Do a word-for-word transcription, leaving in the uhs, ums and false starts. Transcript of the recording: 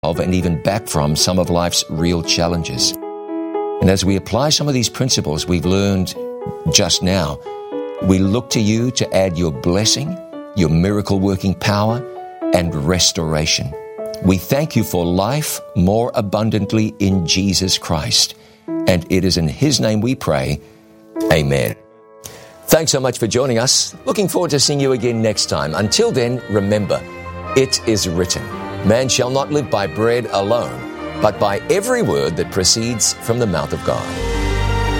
of and even back from some of life's real challenges. And as we apply some of these principles we've learned just now, we look to you to add your blessing, your miracle-working power, and restoration. We thank you for life more abundantly in Jesus Christ. And it is in His name we pray. Amen. Thanks so much for joining us. Looking forward to seeing you again next time. Until then, remember, it is written, man shall not live by bread alone, but by every word that proceeds from the mouth of God.